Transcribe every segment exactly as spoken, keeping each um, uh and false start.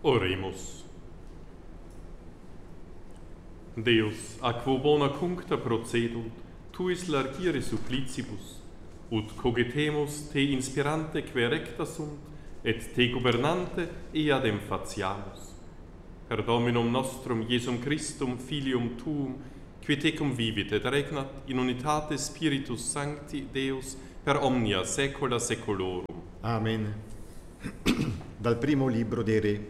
Oremus. Deus, a quo bona cuncta procedunt, tuis largire supplicibus, ut cogitemus te inspirante que recta sunt, et te governante eadem faciamus. Per Dominum nostrum Iesum Christum, Filium Tuum, qui tecum vivit et regnat in unitate Spiritus Sancti Deus per omnia saecula saeculorum. Amen. Dal primo libro dei Re.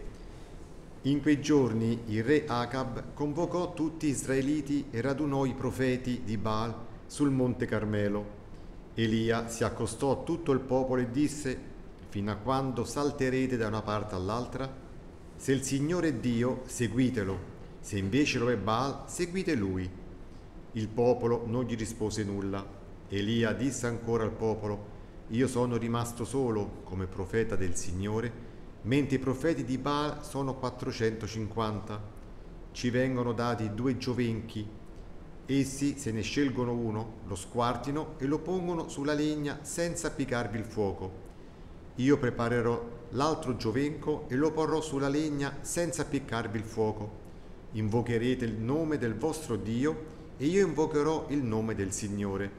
In quei giorni il re Acab convocò tutti gli israeliti e radunò i profeti di Baal sul monte Carmelo. Elia si accostò a tutto il popolo e disse: fino a quando salterete da una parte all'altra? Se il Signore è Dio, seguitelo; se invece lo è Baal, seguite lui. Il popolo non gli rispose nulla. Elia disse ancora al popolo: io sono rimasto solo come profeta del Signore, mentre i profeti di Baal sono quattrocentocinquanta. Ci vengono dati due giovenchi. Essi se ne scelgono uno, lo squartino e lo pongono sulla legna senza appiccarvi il fuoco. Io preparerò l'altro giovenco e lo porrò sulla legna senza appiccarvi il fuoco. Invocherete il nome del vostro Dio e io invocherò il nome del Signore.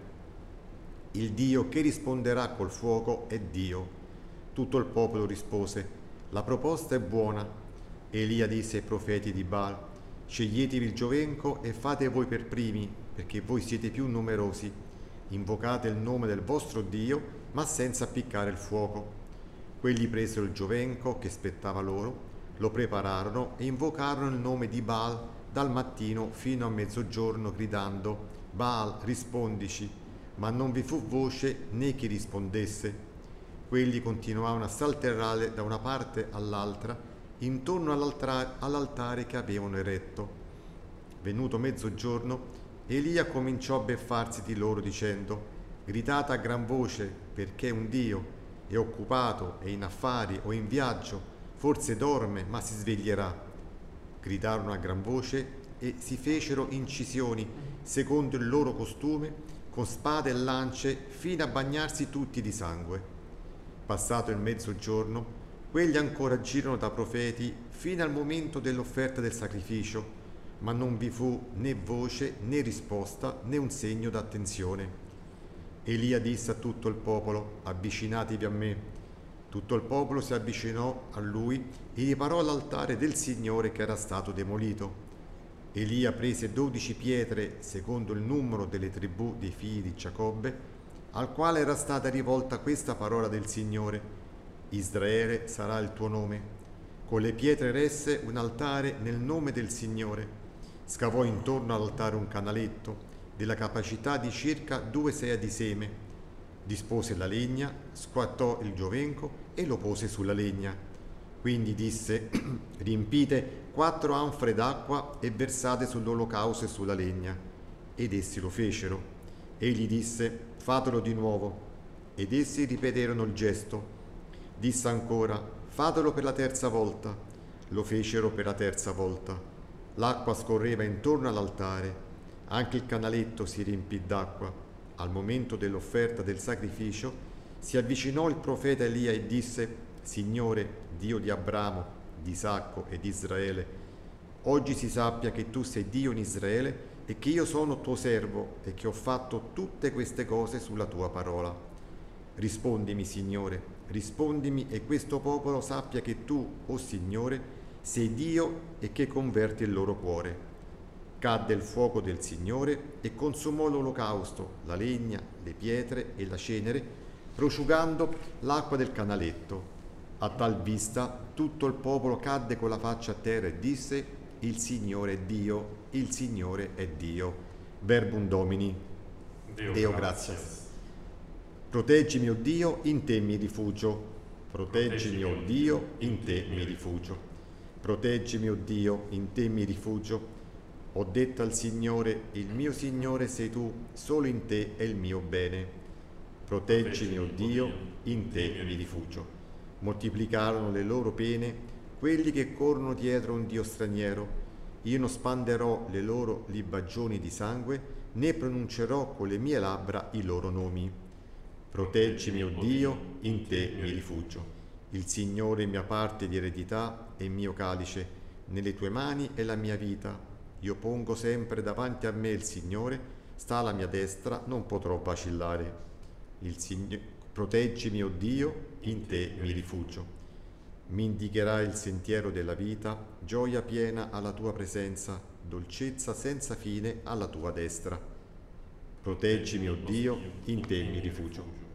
Il Dio che risponderà col fuoco è Dio. Tutto il popolo rispose: la proposta è buona. Elia disse ai profeti di Baal: sceglietevi il giovenco e fate voi per primi, perché voi siete più numerosi. Invocate il nome del vostro Dio, ma senza appiccare il fuoco. Quelli presero il giovenco che spettava loro, lo prepararono e invocarono il nome di Baal dal mattino fino a mezzogiorno, gridando: Baal, rispondici. Ma non vi fu voce né chi rispondesse. Quelli continuavano a saltellare da una parte all'altra intorno all'altare, all'altare che avevano eretto. Venuto mezzogiorno, Elia cominciò a beffarsi di loro dicendo: gridate a gran voce, perché un Dio è occupato, è in affari o in viaggio, forse dorme ma si sveglierà. Gridarono a gran voce e si fecero incisioni secondo il loro costume con spade e lance fino a bagnarsi tutti di sangue. Passato il mezzogiorno, quelli ancora girono da profeti fino al momento dell'offerta del sacrificio, ma non vi fu né voce né risposta né un segno d'attenzione. Elia disse a tutto il popolo: avvicinatevi a me. Tutto il popolo si avvicinò a lui e riparò l'altare del Signore che era stato demolito. Elia prese dodici pietre secondo il numero delle tribù dei figli di Giacobbe, al quale era stata rivolta questa parola del Signore: Israele sarà il tuo nome. Con le pietre resse un altare nel nome del Signore. Scavò intorno all'altare un canaletto della capacità di circa due sea di seme. Dispose la legna, squattò il giovenco e lo pose sulla legna. Quindi disse: riempite quattro anfore d'acqua e versate sull'olocausto e sulla legna. Ed essi lo fecero. Egli disse: fatelo di nuovo. Ed essi ripeterono il gesto. Disse ancora: fatelo per la terza volta. Lo fecero per la terza volta. L'acqua scorreva intorno all'altare. Anche il canaletto si riempì d'acqua. Al momento dell'offerta del sacrificio si avvicinò il profeta Elia e disse: Signore, Dio di Abramo, di Isacco e di Israele, oggi si sappia che tu sei Dio in Israele e che io sono tuo servo e che ho fatto tutte queste cose sulla tua parola. Rispondimi, Signore, rispondimi, e questo popolo sappia che tu, o Signore, sei Dio e che converti il loro cuore. Cadde il fuoco del Signore e consumò l'olocausto, la legna, le pietre e la cenere, prosciugando l'acqua del canaletto. A tal vista tutto il popolo cadde con la faccia a terra e disse: il Signore è Dio, il Signore è Dio. Verbum Domini. Deo, Deo gratias. Proteggimi, o Dio, in te mi rifugio. Proteggimi, o Dio, in te mi rifugio. Proteggimi, o Dio, in te mi rifugio. Ho detto al Signore: il mio Signore sei tu, solo in te è il mio bene. Proteggimi, o Dio, in te mi rifugio. Moltiplicarono le loro pene quelli che corrono dietro un Dio straniero. Io non spanderò le loro libagioni di sangue, né pronuncerò con le mie labbra i loro nomi. Proteggimi, o Dio, in te mi rifugio. Il Signore è mia parte di eredità e mio calice, nelle tue mani è la mia vita. Io pongo sempre davanti a me il Signore, sta alla mia destra, non potrò vacillare. Il Signore, proteggimi, o Dio, in te mi rifugio. Mi indicherai il sentiero della vita, gioia piena alla tua presenza, dolcezza senza fine alla tua destra. Proteggimi, o Dio, in te mi rifugio.